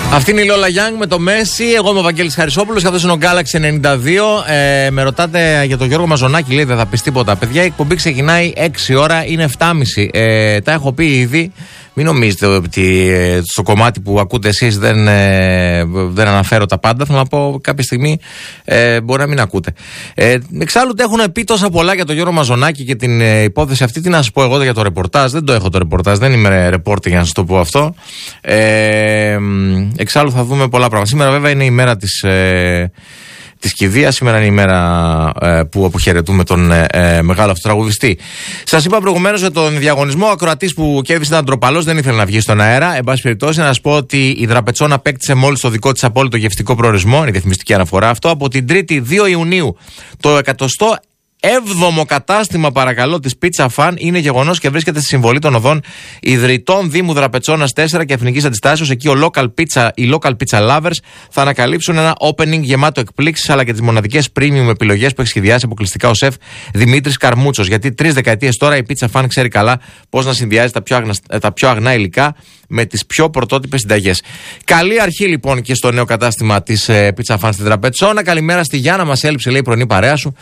Αυτή είναι η Lola Young με το Messi. Εγώ είμαι ο Βαγγέλης Χαρισόπουλος, καθώς είναι ο Galaxy 92. Με ρωτάτε για τον Γιώργο Μαζονάκη, λέει δεν θα πεις τίποτα. Παιδιά, η εκπομπή ξεκινάει 6 ώρα, είναι 7.30. Τα έχω πει ήδη. Μην νομίζετε ότι στο κομμάτι που ακούτε εσείς δεν αναφέρω τα πάντα. Θέλω να πω κάποια στιγμή μπορεί να μην ακούτε. Εξάλλου έχουν πει τόσα πολλά για τον Γιώργο Μαζονάκη και την υπόθεση αυτή. Τι να σας πω εγώ για το ρεπορτάζ. Δεν το έχω το ρεπορτάζ, δεν είμαι ρεπόρτερ για να σας το πω αυτό. Εξάλλου θα δούμε πολλά πράγματα. Σήμερα βέβαια είναι η μέρα της κηδείας. Σήμερα είναι η μέρα που αποχαιρετούμε τον μεγάλο αυτό τραγουδιστή. Σας είπα προηγουμένως για τον διαγωνισμό. Ο ακροατής που κέρδισε ήταν ντροπαλός, δεν ήθελε να βγει στον αέρα. Εν πάση περιπτώσει, να σας πω ότι η Δραπετσόν απέκτησε μόλις το δικό της απόλυτο γευστικό προορισμό. Είναι η διαφημιστική αναφορά αυτό. Από την 3η 2 Ιουνίου το 107ο κατάστημα, παρακαλώ, της Pizza Fan είναι γεγονός και βρίσκεται στη συμβολή των οδών Ιδρυτών Δήμου Δραπετσόνας 4 και Εθνικής Αντιστάσεως. Εκεί οι local pizza lovers θα ανακαλύψουν ένα opening γεμάτο εκπλήξεις, αλλά και τις μοναδικές premium επιλογές που έχει σχεδιάσει αποκλειστικά ο σεφ Δημήτρης Καρμούτσος. Γιατί 3 δεκαετίες τώρα η Pizza Fan ξέρει καλά πώς να συνδυάζει τα πιο αγνά υλικά με τις πιο πρωτότυπες συνταγές. Καλή αρχή λοιπόν και στο νέο κατάστημα της Pizza Fan στην Δραπετσόνα. Καλημέρα στη Γιάννα, μας έλειψε λέει η πρωινή παρέα σου.